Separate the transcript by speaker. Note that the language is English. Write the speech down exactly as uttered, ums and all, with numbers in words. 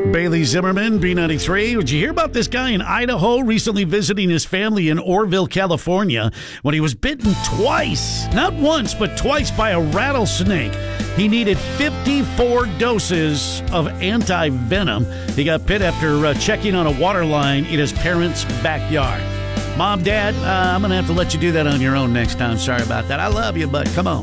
Speaker 1: Bailey Zimmerman, B ninety-three. Did you hear about this guy in Idaho recently visiting his family in Orville, California, when he was bitten twice? Not once, but twice by a rattlesnake. He needed fifty-four doses of anti-venom. He got bit after uh, checking on a water line in his parents' backyard. Mom, Dad, uh, I'm going to have to let you do that on your own next time. Sorry about that. I love you, but come on.